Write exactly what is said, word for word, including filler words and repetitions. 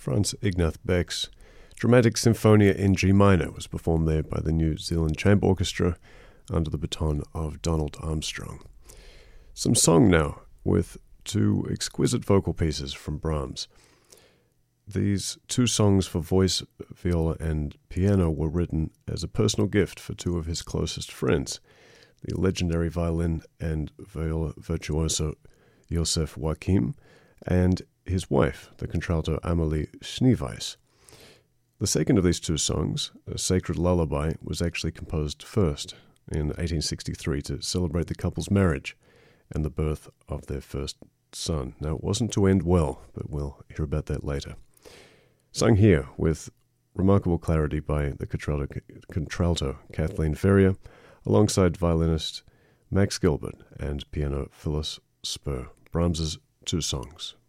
Franz Ignaz Beck's Dramatic Symphonia in G minor was performed there by the New Zealand Chamber Orchestra under the baton of Donald Armstrong. Some song now with two exquisite vocal pieces from Brahms. These two songs for voice, viola, and piano were written as a personal gift for two of his closest friends, the legendary violin and viola virtuoso Josef Joachim and his wife, the contralto Amalie Schneeweiss. The second of these two songs, A Sacred Lullaby, was actually composed first in eighteen sixty-three to celebrate the couple's marriage and the birth of their first son. Now, it wasn't to end well, but we'll hear about that later. Sung here with remarkable clarity by the contralto, contralto Kathleen Ferrier, alongside violinist Max Gilbert and piano Phyllis Spur. Brahms's Two Songs.